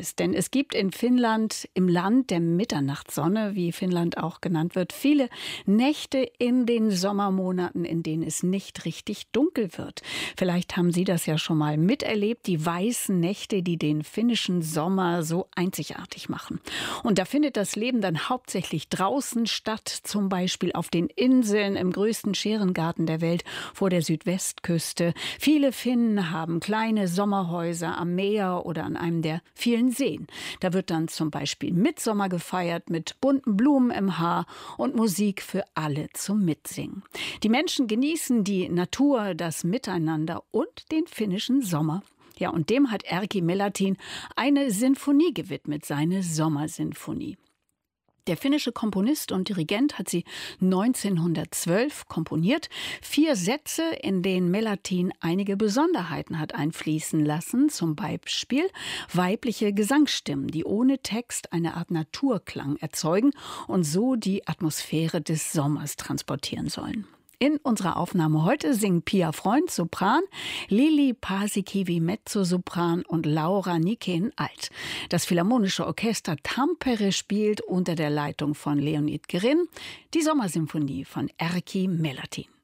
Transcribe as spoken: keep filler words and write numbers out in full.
ist. Denn es gibt in Finnland, im Land der Mitternachtssonne, wie Finnland auch genannt wird, viele Nächte in den Sommermonaten, in denen es nicht richtig dunkel wird. Vielleicht haben Sie das ja schon mal miterlebt, die weißen Nächte, die den finnischen Sommer so einzigartig machen. Und da findet das Leben dann hauptsächlich draußen statt, zum Beispiel auf den Inseln im größten Scherengarten der Welt vor der Südwestküste. Viele Finnen haben kleine Sommerhäuser am Meer oder an einem der vielen Seen. Da wird dann zum Beispiel Mittsommer gefeiert mit bunten Blumen im Haar und Musik für alle zum Mitsingen. Die Menschen genießen die Natur, das Miteinander und den finnischen Sommer. Ja, und dem hat Erkki Melatin eine Sinfonie gewidmet, seine Sommersinfonie. Der finnische Komponist und Dirigent hat sie neunzehnhundertzwölf komponiert. Vier Sätze, in denen Melatin einige Besonderheiten hat einfließen lassen. Zum Beispiel weibliche Gesangsstimmen, die ohne Text eine Art Naturklang erzeugen und so die Atmosphäre des Sommers transportieren sollen. In unserer Aufnahme heute singen Pia Freund, Sopran, Lili Paasikivi, Mezzosopran und Laura Nikeen, Alt. Das Philharmonische Orchester Tampere spielt unter der Leitung von Leonid Gerin die Sommersymphonie von Erkki Melatin.